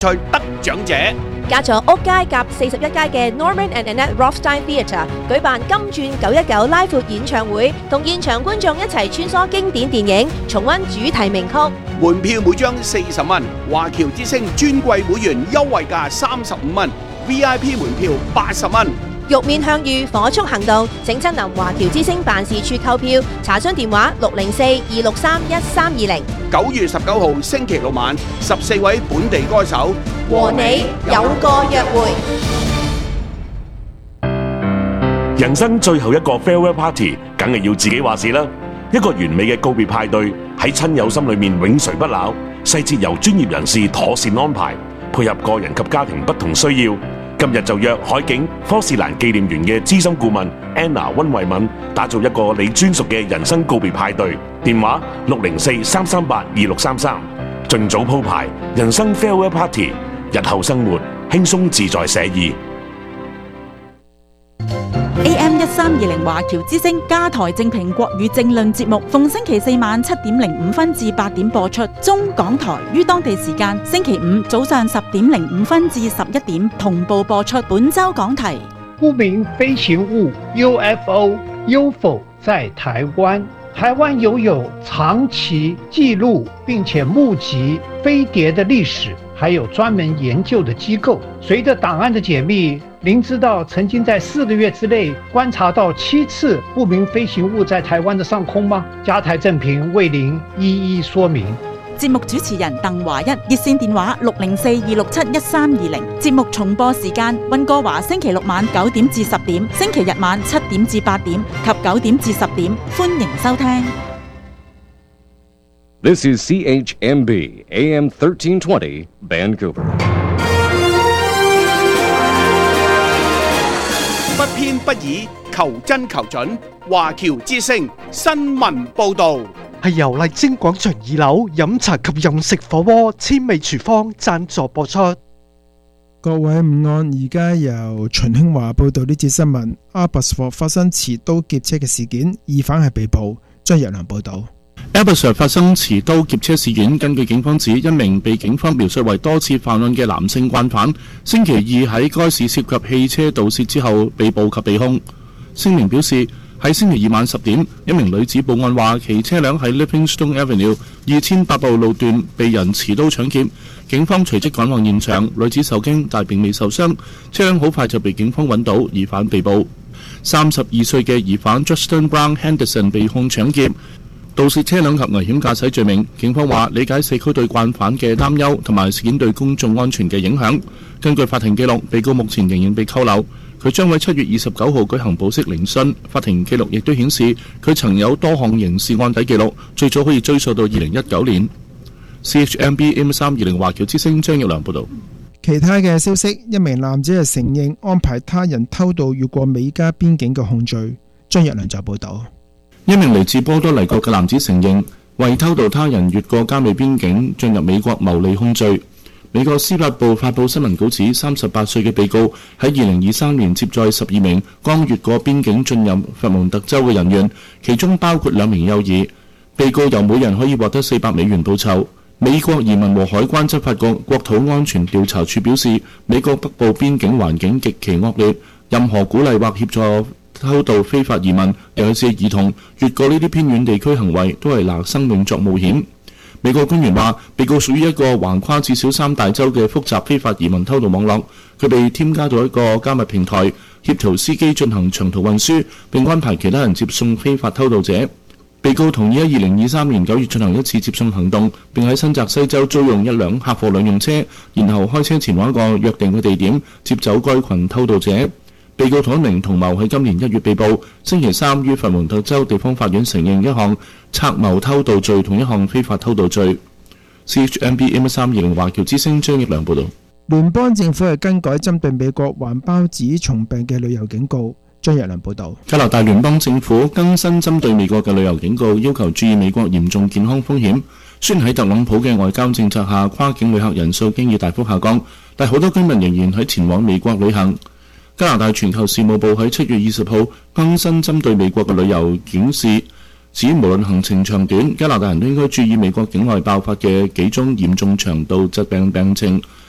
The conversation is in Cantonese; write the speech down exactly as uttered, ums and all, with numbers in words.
賽得獎者。 嘉座屋街夾四十一街嘅 Norman and Annette Rothstein Theatre 舉辦金鑽九一九拉闊演唱會，同現場觀眾一齊穿梭經典電影，重溫主題名曲。 門票每張四十蚊，華僑之星尊貴會員優惠價三十五蚊 ，V I P 門票八十蚊。 玉面向隅，火速行動，請親臨華僑之星辦事處購票，查詢電話六零四二六三一三二零。 九月十九號星期六晚，十四位本地歌手和你有個約會。 人生最後一個 farewell party，梗係要自己話事啦。一個完美嘅告別派對，喺親友心裏面永垂不朽，細節由專業人士妥善安排，配合個人及家庭不同需要。今日就約海景科士蘭紀念園嘅資深顧問 Anna 溫慧敏，打造一個你專屬嘅人生告別派對。電話六零四三三八二六三三，盡早鋪排人生 farewell party， 日後生活輕鬆自在寫意。 A M 一三二零華僑之聲加台正評國語政論節目，逢星期四晚七點零五分至八點播出。中港台於當地時間星期五早上十點零五分至十一點同步播出。本周講題： 不明飛行物 U F O、U F O 在台灣。台灣擁有長期記錄並且目擊飛碟的歷史，還有專門研究的機構。隨着檔案的解密，您知道曾經在四個月之內觀察到七次不明飛行物在台灣的上空嗎？加台正評為您一一說明。 節目主持人鄧華一，熱線電話六零四二六七一三二零。節目重播時間：溫哥華星期六晚九點至十點，星期日晚七點至八點及九點至十點。歡迎收聽。 This is C H M B A M thirteen twenty Vancouver。 不偏不倚，求真求準。華僑之聲新聞報導。 係由麗晶廣場二樓飲茶及飲食火鍋千味廚房贊助播出。 各位午安，而家由秦興華報道呢節新聞。Abbotsford 發生持刀劫車嘅事件，疑犯係被捕。張日良報道。 Abbotsford 發生持刀劫車事件，根據警方指，一名被警方描述為多次犯案嘅男性慣犯，星期二喺該市涉及汽車盜竊之後被捕及被控。聲明表示，喺星期二晚十點，一名女子報案話其車輛喺 Livingstone Avenue 二千八百號路段被人持刀搶劫，警方隨即趕往現場，女子受驚但並未受傷，車輛好快就被警方揾到，疑犯被捕。三十二歲嘅疑犯 Justin Brown Henderson 被控搶劫、盜竊車輛及危險駕駛罪名。警方話理解社區對慣犯嘅擔憂同埋事件對公眾安全嘅影響。根據法庭記錄，被告目前仍然被扣留。佢將喺七月二十九號舉行保釋聆訊。法庭記錄亦都顯示佢曾有多項刑事案底記錄，最早可以追溯到二零一九年。C H M B M 三二零華僑之聲張玉良報導。 其他嘅消息，一名男子係承認安排他人偷渡越過美加邊境嘅控罪。張玉良就報導。 一名嚟自波多黎各嘅男子承認為偷渡他人越過加美邊境進入美國牟利控罪。美國司法部發布新聞稿指，三十八歲嘅被告喺二零二三年接載十二名剛越過邊境進入佛蒙特州嘅人員，其中包括兩名幼兒。被告由每人可以獲得四百美元報酬。美國移民和海關執法局國土安全調查處表示，美國北部邊境環境極其惡劣，任何鼓勵或協助偷渡非法移民，尤其是兒童越過呢啲偏遠地區行為，都係拿生命作冒險。美國官員話，被告屬於一個橫跨至少三大洲嘅複雜非法移民偷渡網絡，佢被添加到一個加密平台，協調司機進行長途運輸，並安排其他人接送非法偷渡者。被告同意喺二零二三年九月進行一次接送行動，並喺新澤西州租用一輛客貨兩用車，然後開車前往一個約定嘅地點接走該群偷渡者。被告同一名同謀喺今年一月被捕，星期三於佛蒙特州地方法院承認一項策謀偷渡罪同一項非法偷渡罪。C H M B M 三二零華僑之聲張益良報導。 聯邦政府係更改針對美國環孢子蟲病嘅旅遊警告。張益良報導。 加拿大聯邦政府更新針對美國嘅旅遊警告，要求注意美國嚴重健康風險。雖然喺特朗普嘅外交政策下，跨境旅客人數經已大幅下降，但好多居民仍然喺前往美國旅行。加拿大全球事務部喺七月二十號更新針對美國嘅旅遊警示，指無論行程長短，加拿大人都應該注意美國境內爆發嘅幾宗嚴重腸道疾病病情，